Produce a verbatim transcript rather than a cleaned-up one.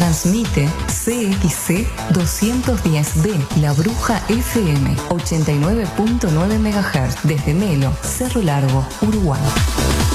Transmite C X C doscientos diez B, La Bruja F M, ochenta y nueve punto nueve megahertz, desde Melo, Cerro Largo, Uruguay.